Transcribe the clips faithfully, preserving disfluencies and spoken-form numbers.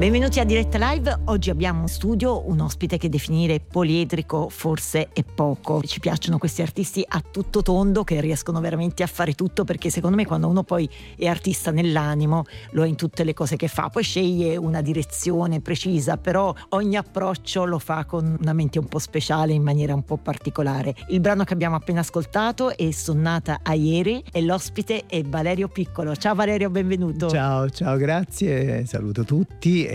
Benvenuti a Diretta Live. Oggi abbiamo in studio un ospite che definire poliedrico forse è poco. Ci piacciono questi artisti a tutto tondo che riescono veramente a fare tutto, perché secondo me quando uno poi è artista nell'animo lo è in tutte le cose che fa, poi sceglie una direzione precisa, però ogni approccio lo fa con una mente un po' speciale, in maniera un po' particolare. Il brano che abbiamo appena ascoltato è Sonnata a ieri e l'ospite è Valerio Piccolo. Ciao Valerio, benvenuto. Ciao, ciao, grazie, saluto tutti.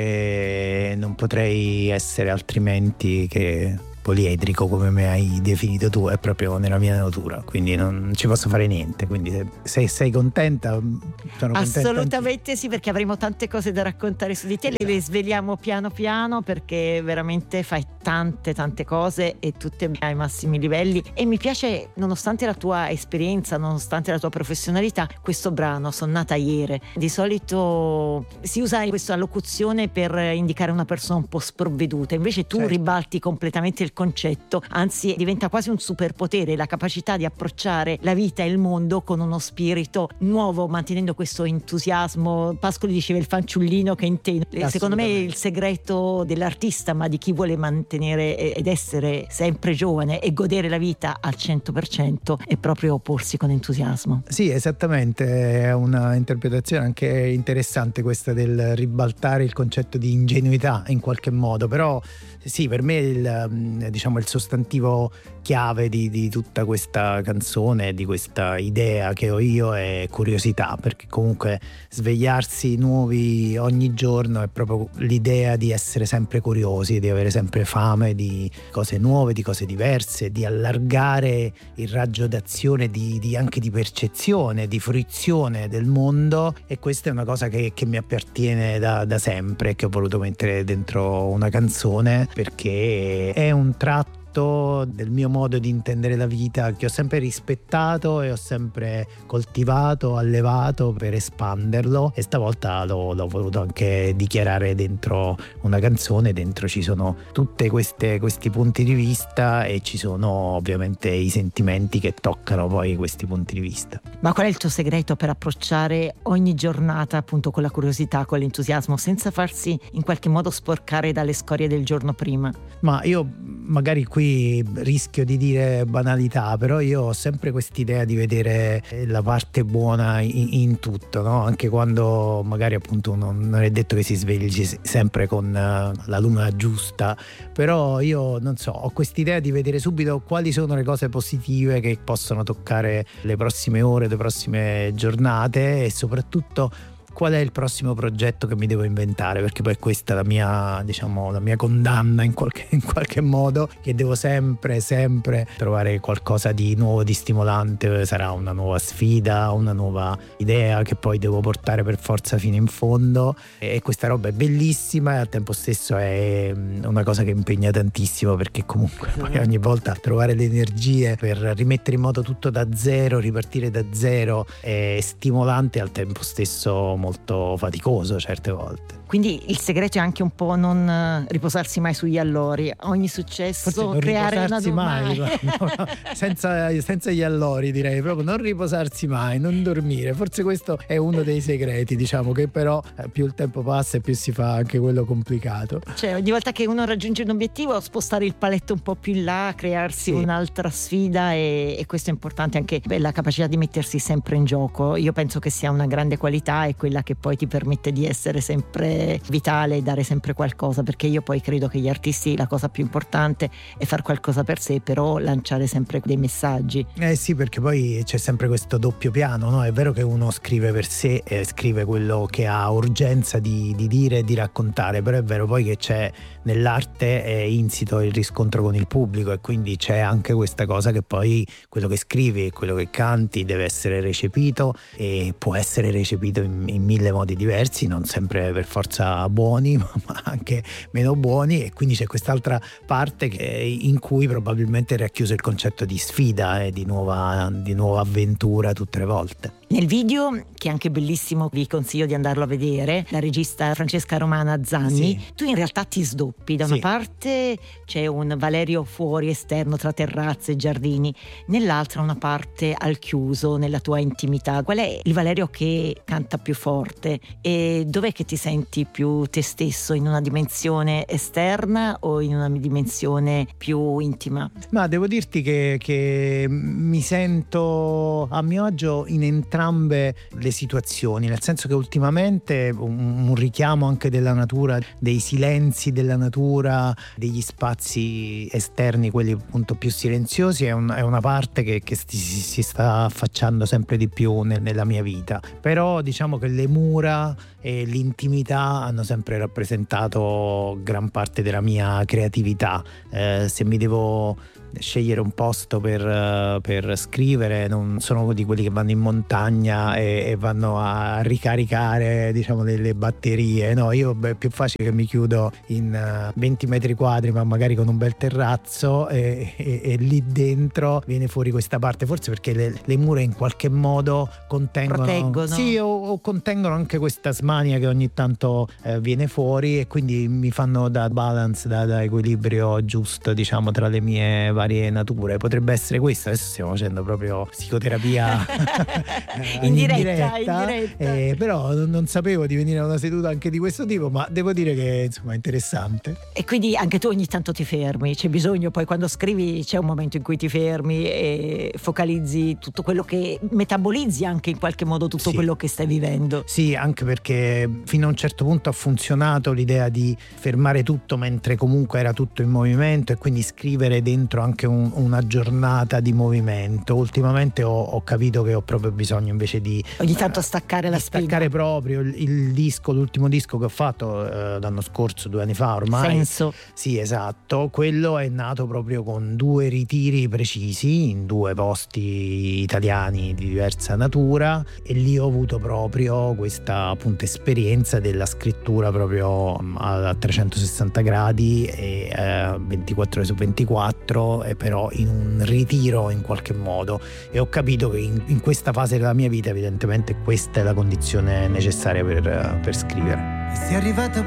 E non potrei essere altrimenti che poliedrico, come mi hai definito tu, è proprio nella mia natura, quindi non ci posso fare niente. Quindi se, se sei contenta, sono contenta. Assolutamente sì, perché avremo tante cose da raccontare su di te, le sveliamo piano piano, perché veramente fai tante tante cose e tutte ai massimi livelli. E mi piace, nonostante la tua esperienza, nonostante la tua professionalità, questo brano Sonnata ieri. Di solito si usa questa locuzione per indicare una persona un po' sprovveduta, invece tu certo. ribalti completamente il concetto, anzi diventa quasi un superpotere la capacità di approcciare la vita e il mondo con uno spirito nuovo, mantenendo questo entusiasmo. Pascoli diceva il fanciullino che intende. Secondo me il segreto dell'artista, ma di chi vuole mantenere ed essere sempre giovane e godere la vita al cento per cento, è proprio opporsi con entusiasmo. Sì, esattamente, è una interpretazione anche interessante questa del ribaltare il concetto di ingenuità in qualche modo, però sì, per me il, diciamo, il sostantivo chiave di, di tutta questa canzone, di questa idea che ho io, è curiosità, perché comunque svegliarsi nuovi ogni giorno è proprio l'idea di essere sempre curiosi, di avere sempre fame di cose nuove, di cose diverse, di allargare il raggio d'azione, di, di anche di percezione, di fruizione del mondo. E questa è una cosa che, che mi appartiene da, da sempre, che ho voluto mettere dentro una canzone, perché è un tratto del mio modo di intendere la vita che ho sempre rispettato e ho sempre coltivato, allevato per espanderlo, e stavolta l'ho, l'ho voluto anche dichiarare dentro una canzone. Dentro ci sono tutte queste questi punti di vista e ci sono ovviamente i sentimenti che toccano poi questi punti di vista. Ma qual è il tuo segreto per approcciare ogni giornata appunto con la curiosità, con l'entusiasmo, senza farsi in qualche modo sporcare dalle scorie del giorno prima? Ma io magari qui rischio di dire banalità, però io ho sempre quest'idea di vedere la parte buona in, in tutto, no? Anche quando magari appunto non, non è detto che si svegli sempre con uh, la luna giusta, però io non so, ho quest'idea di vedere subito quali sono le cose positive che possono toccare le prossime ore, le prossime giornate, e soprattutto qual è il prossimo progetto che mi devo inventare, perché poi questa è la mia, diciamo, la mia condanna in qualche, in qualche modo, che devo sempre sempre trovare qualcosa di nuovo, di stimolante. Sarà una nuova sfida, una nuova idea che poi devo portare per forza fino in fondo, e questa roba è bellissima e al tempo stesso è una cosa che impegna tantissimo, perché comunque poi ogni volta trovare le energie per rimettere in moto tutto da zero, ripartire da zero, è stimolante e al tempo stesso molto faticoso certe volte. Quindi il segreto è anche un po' non riposarsi mai sugli allori, ogni successo forse non creare riposarsi una mai, domani. no, no, senza, senza gli allori, direi proprio non riposarsi mai, non dormire. Forse questo è uno dei segreti, diciamo, che però più il tempo passa e più si fa anche quello complicato. Cioè ogni volta che uno raggiunge un obiettivo, spostare il paletto un po' più in là, crearsi sì. un'altra sfida, e, e questo è importante, anche beh, la capacità di mettersi sempre in gioco. Io penso che sia una grande qualità e quella che poi ti permette di essere sempre vitale e dare sempre qualcosa, perché io poi credo che gli artisti la cosa più importante è far qualcosa per sé, però lanciare sempre dei messaggi. Eh sì, perché poi c'è sempre questo doppio piano, no? È vero che uno scrive per sé e scrive quello che ha urgenza di, di dire e di raccontare, però è vero poi che c'è nell'arte è insito il riscontro con il pubblico, e quindi c'è anche questa cosa che poi quello che scrivi, quello che canti deve essere recepito, e può essere recepito in, in mille modi diversi, non sempre per forza buoni ma anche meno buoni, e quindi c'è quest'altra parte che, in cui probabilmente è racchiuso il concetto di sfida e di nuova, di nuova avventura tutte le volte. Nel video, che è anche bellissimo, vi consiglio di andarlo a vedere, la regista Francesca Romana Zanni, Sì. tu in realtà ti sdoppi. Da una Sì. parte c'è un Valerio fuori, esterno, tra terrazze e giardini, nell'altra una parte al chiuso, nella tua intimità. Qual è il Valerio che canta più forte e dov'è che ti senti più te stesso, in una dimensione esterna o in una dimensione più intima? Ma devo dirti che, che mi sento a mio agio in entrambe le situazioni, nel senso che ultimamente un, un richiamo anche della natura, dei silenzi della natura, degli spazi esterni, quelli appunto più silenziosi, è, un, è una parte che, che si, si sta affacciando sempre di più nel, nella mia vita. Però diciamo che le mura e l'intimità hanno sempre rappresentato gran parte della mia creatività. Eh, se mi devo scegliere un posto per, per scrivere, non sono di quelli che vanno in montagna e, e vanno a ricaricare, diciamo, delle batterie. No, io è più facile che mi chiudo in venti metri quadri, ma magari con un bel terrazzo, e, e, e lì dentro viene fuori questa parte, forse perché le, le mura in qualche modo contengono, proteggono. Sì, o, o contengono anche questa smania che ogni tanto eh, viene fuori, e quindi mi fanno da balance, da, da equilibrio giusto, diciamo, tra le mie varie nature. Potrebbe essere questo. Adesso stiamo facendo proprio psicoterapia in, in diretta, diretta, in diretta. Eh, però non, non sapevo di venire a una seduta anche di questo tipo, ma devo dire che insomma è interessante. E quindi anche tu ogni tanto ti fermi, c'è bisogno, poi quando scrivi c'è un momento in cui ti fermi e focalizzi tutto quello che metabolizzi, anche in qualche modo tutto Sì. quello che stai vivendo. Sì, anche perché fino a un certo punto ha funzionato l'idea di fermare tutto mentre comunque era tutto in movimento, e quindi scrivere dentro anche un, una giornata di movimento. Ultimamente ho, ho capito che ho proprio bisogno invece di Ogni tanto staccare la di spina. staccare proprio il, il disco, l'ultimo disco che ho fatto eh, l'anno scorso, due anni fa ormai. Senso. Sì, esatto. Quello è nato proprio con due ritiri precisi in due posti italiani di diversa natura, e lì ho avuto proprio questa appunto esperienza della scrittura proprio a trecentosessanta gradi e eh, ventiquattro ore su ventiquattro, e però in un ritiro in qualche modo, e ho capito che in, in questa fase della mia vita evidentemente questa è la condizione necessaria per, per scrivere. Sei arrivata